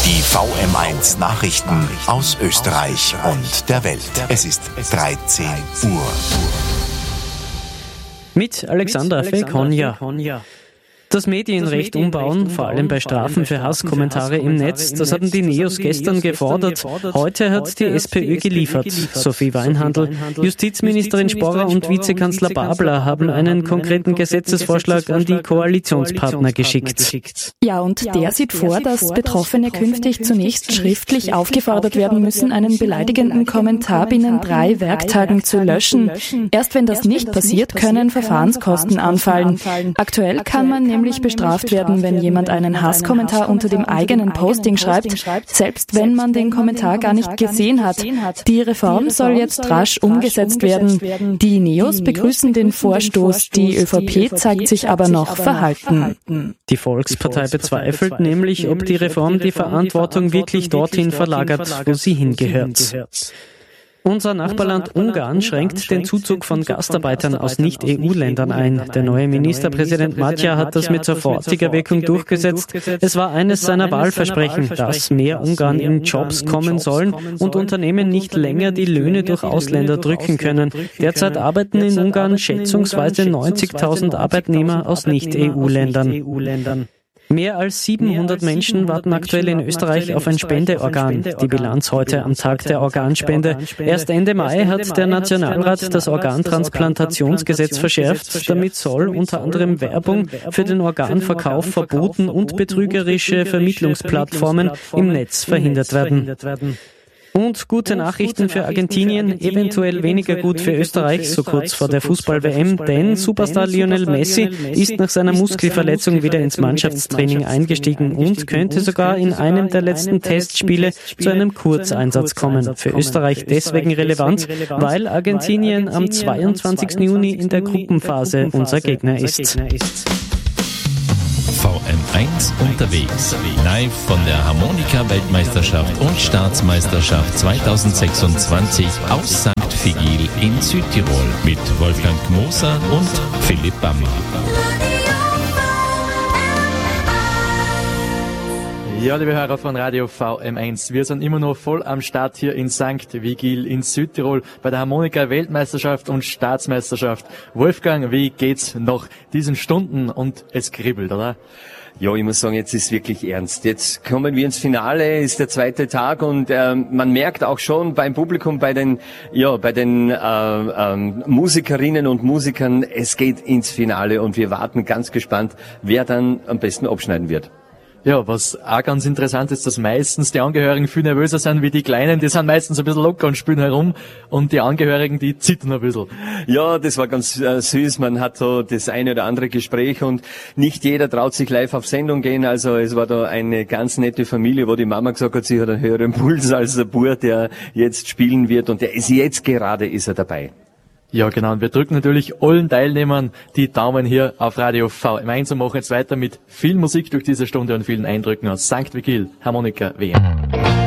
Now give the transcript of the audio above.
Die VM1 Nachrichten aus Österreich und der Welt. Es ist 13 Uhr. Mit Alexandra Fekonja. Das Medienrecht umbauen, vor allem bei Strafen für Hasskommentare im Netz, das hatten die Neos gestern gefordert. Heute hat die SPÖ geliefert. Sophie Weinhandl, Justizministerin Sporrer und Vizekanzler Babler haben einen konkreten Gesetzesvorschlag an die Koalitionspartner geschickt. Ja, und der sieht vor, dass Betroffene künftig zunächst schriftlich aufgefordert werden müssen, einen beleidigenden Kommentar binnen 3 Werktagen zu löschen. Erst wenn das nicht passiert, können Verfahrenskosten anfallen. Aktuell kann man nämlich bestraft werden, wenn jemand einen Hasskommentar unter dem eigenen Posting schreibt, selbst wenn man den Kommentar gar nicht gesehen hat. Die Reform soll jetzt rasch umgesetzt werden. Die Neos begrüßen den Vorstoß, die ÖVP zeigt sich aber noch verhalten. Die Volkspartei bezweifelt nämlich, ob die Reform die Verantwortung wirklich dorthin verlagert, wo sie hingehört. Unser Nachbarland Ungarn schränkt den Zuzug von Gastarbeitern aus Nicht-EU-Ländern ein. Der neue Ministerpräsident Magyar hat das mit sofortiger Wirkung durchgesetzt. Es war eines seiner Wahlversprechen, dass mehr Ungarn in Jobs kommen sollen und Unternehmen nicht länger die Löhne durch Ausländer drücken können. Derzeit arbeiten in Ungarn schätzungsweise 90.000 Arbeitnehmer aus Nicht-EU-Ländern. Mehr als 700 Menschen warten aktuell in Österreich auf ein Spendeorgan. Die Bilanz heute am Tag der Organspende. Erst Ende Mai hat der Nationalrat das Organtransplantationsgesetz verschärft. Damit soll unter anderem Werbung für den Organverkauf verboten und betrügerische Vermittlungsplattformen im Netz verhindert werden. Und gute Nachrichten für Argentinien, eventuell weniger gut für Österreich, so kurz vor der Fußball-WM, denn Superstar Lionel Messi ist nach seiner Muskelverletzung wieder ins Mannschaftstraining eingestiegen und könnte sogar in einem der letzten Testspiele zu einem Kurzeinsatz kommen. Für Österreich deswegen relevant, weil Argentinien am 22. Juni in der Gruppenphase unser Gegner ist. VM1 unterwegs. Live von der Harmonika-Weltmeisterschaft und Staatsmeisterschaft 2026 aus St. Vigil in Südtirol mit Wolfgang Moser und Philipp Bammer. Ja, liebe Hörer von Radio VM1, wir sind immer noch voll am Start hier in St. Vigil in Südtirol bei der Harmonika-Weltmeisterschaft und Staatsmeisterschaft. Wolfgang, wie geht's nach diesen Stunden und es kribbelt, oder? Ja, ich muss sagen, jetzt ist wirklich ernst. Jetzt kommen wir ins Finale, ist der zweite Tag und man merkt auch schon beim Publikum, bei den Musikerinnen und Musikern, es geht ins Finale und wir warten ganz gespannt, wer dann am besten abschneiden wird. Ja, was auch ganz interessant ist, dass meistens die Angehörigen viel nervöser sind wie die Kleinen. Die sind meistens ein bisschen locker und spielen herum und die Angehörigen, die zittern ein bisschen. Ja, das war ganz süß. Man hat so das eine oder andere Gespräch und nicht jeder traut sich live auf Sendung gehen. Also es war da eine ganz nette Familie, wo die Mama gesagt hat, sie hat einen höheren Puls als der Bub, der jetzt spielen wird und der ist jetzt gerade dabei. Ja, genau. Und wir drücken natürlich allen Teilnehmern die Daumen hier auf Radio VM1 und machen jetzt weiter mit viel Musik durch diese Stunde und vielen Eindrücken aus St. Vigil, Harmonika WM.